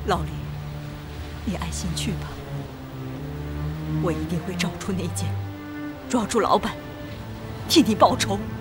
老李，你安心去吧，我一定会找出内奸，抓住老板，替你报仇。